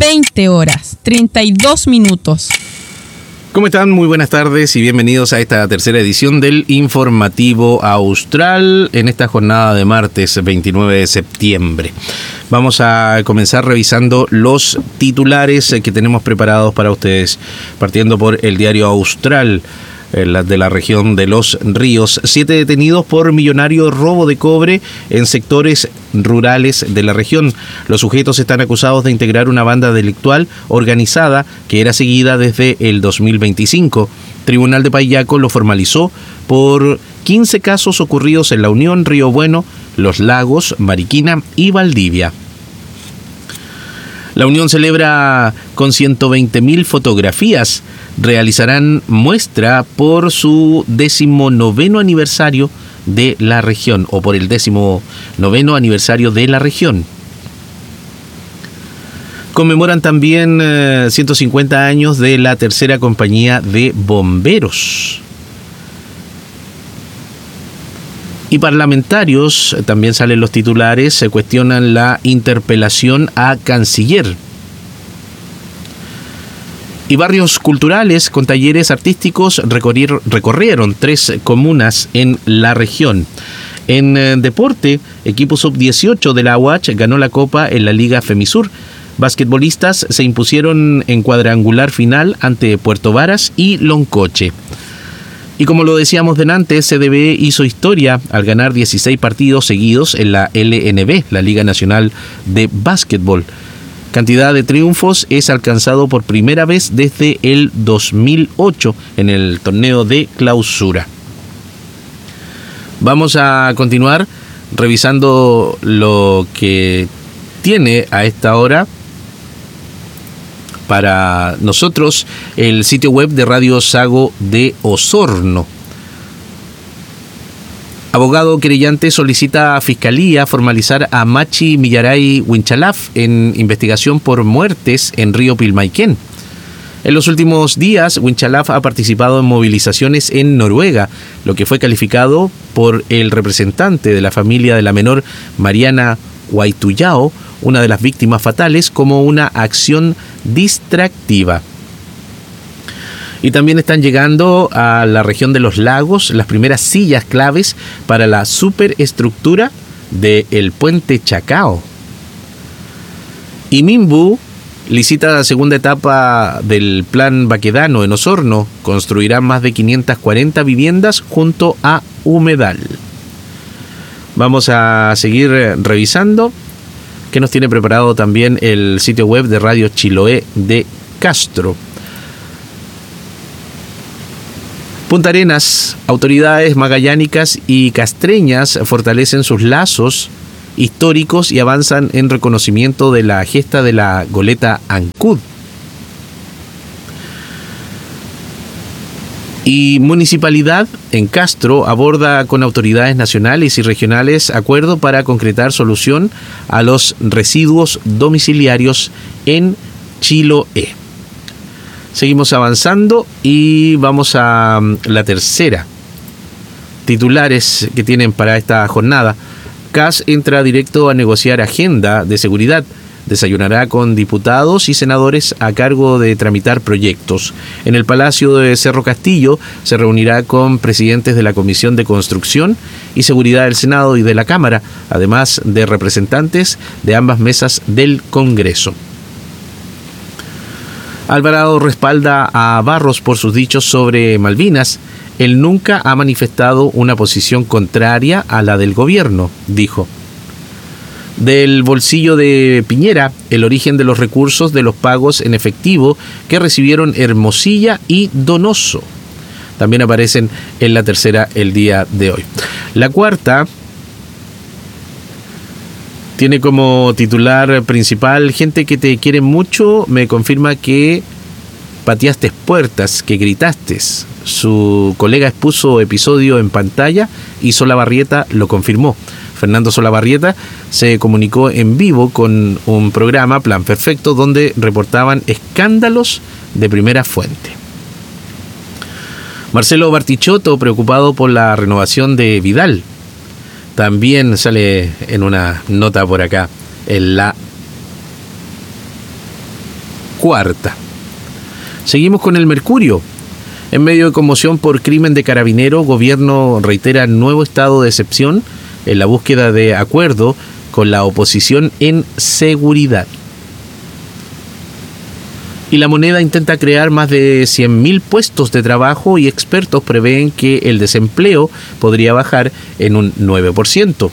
20 horas, 32 minutos. ¿Cómo están? Muy buenas tardes y bienvenidos a esta tercera edición del Informativo Austral en esta jornada de martes 29 de septiembre. Vamos a comenzar revisando los titulares que tenemos preparados para ustedes, partiendo por el diario Austral de la región de Los Ríos. 7 detenidos por millonario robo de cobre en sectores rurales de la región. Los sujetos están acusados de integrar una banda delictual organizada que era seguida desde el 2025. Tribunal de Payaco lo formalizó por 15 casos ocurridos en La Unión, Río Bueno, Los Lagos, Mariquina y Valdivia. La Unión celebra con 120.000 fotografías. Realizarán muestra por su 19º aniversario de la región, o por el 19º aniversario de la región. Conmemoran también 150 años de la tercera compañía de bomberos. Y parlamentarios, también salen los titulares, se cuestionan la interpelación a canciller. Y barrios culturales con talleres artísticos recorrieron 3 comunas en la región. En deporte, equipo sub-18 de la UACH ganó la copa en la Liga Femisur. Basquetbolistas se impusieron en cuadrangular final ante Puerto Varas y Loncoche. Y como lo decíamos delante, CDB hizo historia al ganar 16 partidos seguidos en la LNB, la Liga Nacional de Básquetbol. Cantidad de triunfos es alcanzado por primera vez desde el 2008 en el torneo de clausura. Vamos a continuar revisando lo que tiene a esta hora para nosotros el sitio web de Radio Sago de Osorno. Abogado querellante solicita a Fiscalía formalizar a Machi Millaray Winchalaf en investigación por muertes en Río Pilmaiquén. En los últimos días, Winchalaf ha participado en movilizaciones en Noruega, lo que fue calificado por el representante de la familia de la menor Mariana Huaytuyao, una de las víctimas fatales, como una acción distractiva. Y también están llegando a la región de Los Lagos las primeras sillas claves para la superestructura del puente Chacao. Y Minbu licita la segunda etapa del Plan Baquedano en Osorno. Construirán más de 540 viviendas junto a Humedal. Vamos a seguir revisando que nos tiene preparado también el sitio web de Radio Chiloé de Castro. Punta Arenas, autoridades magallánicas y castreñas fortalecen sus lazos históricos y avanzan en reconocimiento de la gesta de la goleta Ancud. Y Municipalidad en Castro aborda con autoridades nacionales y regionales acuerdo para concretar solución a los residuos domiciliarios en Chiloé. Seguimos avanzando y vamos a la tercera. Titulares que tienen para esta jornada. CAS entra directo a negociar agenda de seguridad. Desayunará con diputados y senadores a cargo de tramitar proyectos. En el Palacio de Cerro Castillo se reunirá con presidentes de la Comisión de Construcción y Seguridad del Senado y de la Cámara, además de representantes de ambas mesas del Congreso. Alvarado respalda a Barros por sus dichos sobre Malvinas. Él nunca ha manifestado una posición contraria a la del gobierno, dijo. Del bolsillo de Piñera, el origen de los recursos de los pagos en efectivo que recibieron Hermosilla y Donoso. También aparecen en la tercera el día de hoy. La cuarta tiene como titular principal: gente que te quiere mucho me confirma que pateaste puertas, que gritaste. Su colega expuso episodio en pantalla y Solabarrieta lo confirmó. Fernando Solabarrieta se comunicó en vivo con un programa, Plan Perfecto, donde reportaban escándalos de primera fuente. Marcelo Bartichotto, preocupado por la renovación de Vidal. También sale en una nota por acá, en la cuarta. Seguimos con el mercurio. En medio de conmoción por crimen de carabinero, gobierno reitera nuevo estado de excepción en la búsqueda de acuerdo con la oposición en seguridad. Y La Moneda intenta crear más de 100.000 puestos de trabajo y expertos prevén que el desempleo podría bajar en un 9%.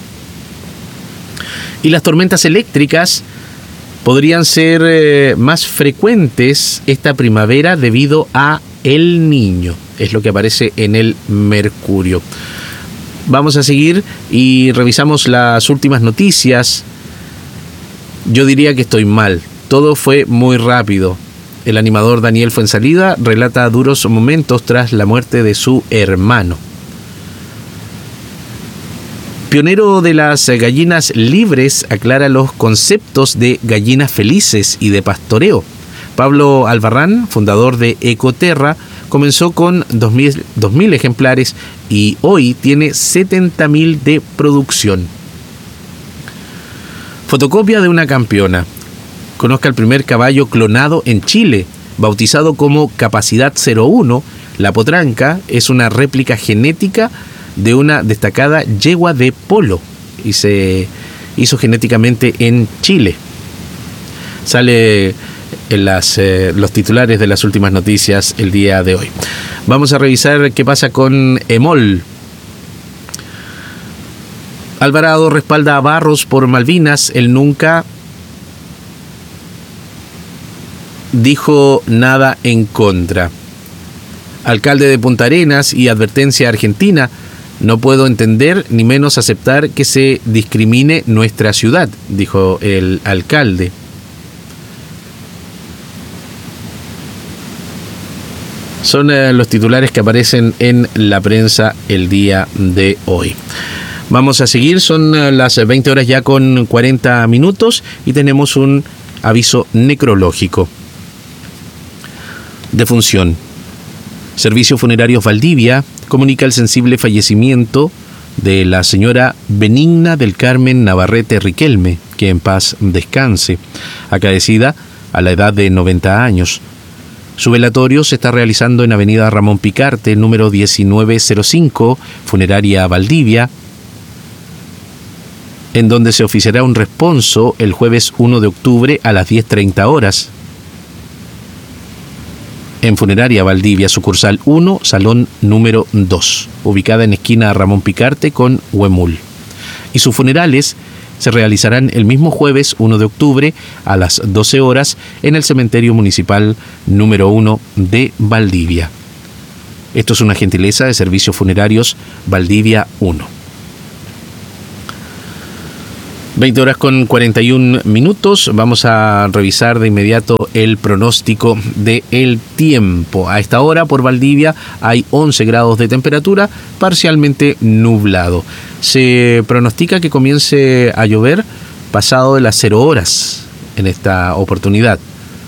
Y las tormentas eléctricas podrían ser más frecuentes esta primavera debido a El Niño. Es lo que aparece en el Mercurio. Vamos a seguir y revisamos las últimas noticias. Yo diría que estoy mal. Todo fue muy rápido. El animador Daniel Fuenzalida relata duros momentos tras la muerte de su hermano. Pionero de las gallinas libres, aclara los conceptos de gallinas felices y de pastoreo. Pablo Albarrán, fundador de Ecoterra, comenzó con 2.000 ejemplares y hoy tiene 70.000 de producción. Fotocopia de una campeona. Conozca el primer caballo clonado en Chile, bautizado como Capacidad 01. La potranca es una réplica genética de una destacada yegua de polo y se hizo genéticamente en Chile. Sale en los titulares de las últimas noticias el día de hoy. Vamos a revisar qué pasa con EMOL. Alvarado respalda a Barros por Malvinas. Él nunca dijo nada en contra. Alcalde de Punta Arenas y advertencia argentina. No puedo entender ni menos aceptar que se discrimine nuestra ciudad, dijo el alcalde. Son los titulares que aparecen en la prensa el día de hoy. Vamos a seguir, son las 20 horas ya con 40 minutos y tenemos un aviso necrológico. Defunción. Servicios Funerarios Valdivia comunica el sensible fallecimiento de la señora Benigna del Carmen Navarrete Riquelme, que en paz descanse, acaecida a la edad de 90 años. Su velatorio se está realizando en Avenida Ramón Picarte, número 1905, Funeraria Valdivia, en donde se oficiará un responso el jueves 1 de octubre a las 10:30 horas. En Funeraria Valdivia, sucursal 1, salón número 2, ubicada en esquina Ramón Picarte con Huemul. Y sus funerales se realizarán el mismo jueves 1 de octubre a las 12 horas en el cementerio municipal número 1 de Valdivia. Esto es una gentileza de Servicios Funerarios Valdivia 1. 20 horas con 41 minutos. Vamos a revisar de inmediato el pronóstico del tiempo. A esta hora por Valdivia hay 11 grados de temperatura, parcialmente nublado. Se pronostica que comience a llover pasado de las 0 horas en esta oportunidad.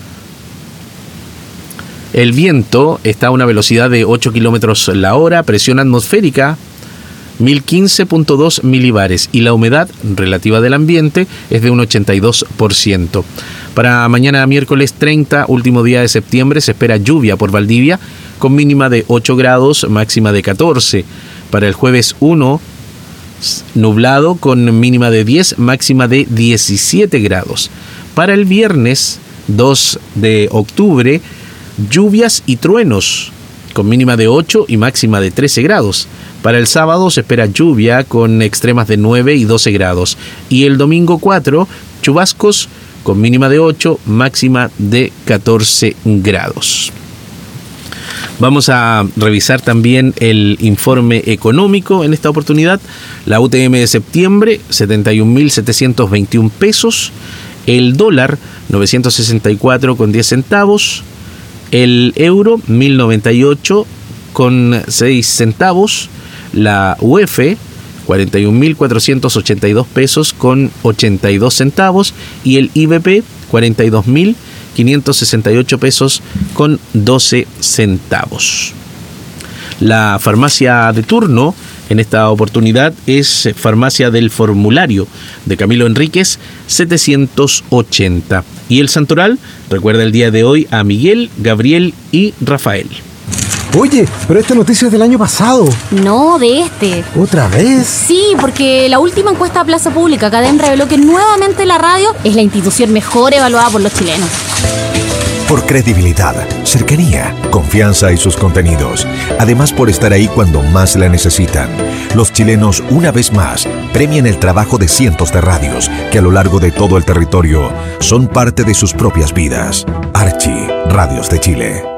El viento está a una velocidad de 8 kilómetros la hora, presión atmosférica 1015.2 milibares y la humedad relativa del ambiente es de un 82%. Para mañana miércoles 30, último día de septiembre, se espera lluvia por Valdivia con mínima de 8 grados, máxima de 14. Para el jueves 1, nublado con mínima de 10, máxima de 17 grados. Para el viernes 2 de octubre, lluvias y truenos con mínima de 8 y máxima de 13 grados. Para el sábado se espera lluvia con extremas de 9 y 12 grados. Y el domingo 4, chubascos con mínima de 8, máxima de 14 grados. Vamos a revisar también el informe económico en esta oportunidad. La UTM de septiembre, 71.721 pesos. El dólar, 964,10 centavos. El euro, 1.098,6 centavos. La UF, 41.482 pesos con 82 centavos. Y el IBP, 42.568 pesos con 12 centavos. La farmacia de turno en esta oportunidad es Farmacia del Formulario de Camilo Enríquez 780. Y el santoral recuerda el día de hoy a Miguel, Gabriel y Rafael. Oye, pero esta noticia es del año pasado. No, de este. ¿Otra vez? Sí, porque la última encuesta de Plaza Pública Cadem reveló que nuevamente la radio es la institución mejor evaluada por los chilenos. Por credibilidad, cercanía, confianza y sus contenidos. Además, por estar ahí cuando más la necesitan. Los chilenos, una vez más, premian el trabajo de cientos de radios que a lo largo de todo el territorio son parte de sus propias vidas. Archi, Radios de Chile.